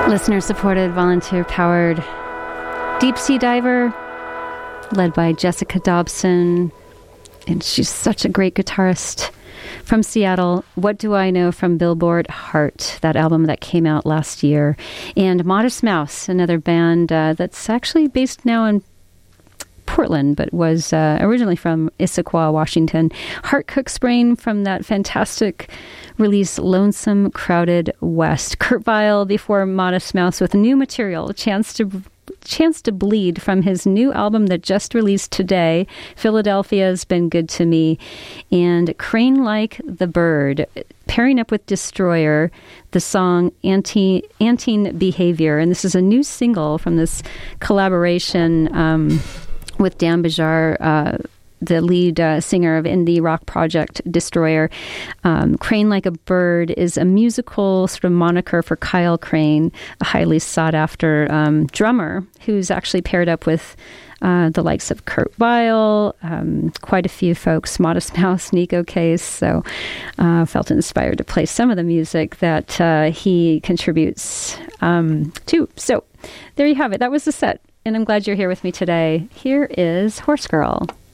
Listener-supported, volunteer-powered deep-sea diver led by Jessica Dobson. And she's such a great guitarist from Seattle. What Do I Know from Billboard? Heart, that album that came out last year. And Modest Mouse, another band that's actually based now in Portland, but was originally from Issaquah, Washington. Heart Cook's Brain from that fantastic release Lonesome Crowded West. Kurt Vile before Modest Mouse with new material, Chance to Bleed from his new album that just released today, Philadelphia's Been Good to Me, and Crane Like the Bird, pairing up with Destroyer, the song Antine Behavior. And this is a new single from this collaboration with Dan Bejar, the lead singer of indie rock project Destroyer. Crane Like a Bird is a musical sort of moniker for Kyle Crane, a highly sought-after drummer who's actually paired up with the likes of Kurt Vile, quite a few folks, Modest Mouse, Nico Case. So felt inspired to play some of the music that he contributes to. So there you have it. That was the set. And I'm glad you're here with me today. Here is Horse Girl.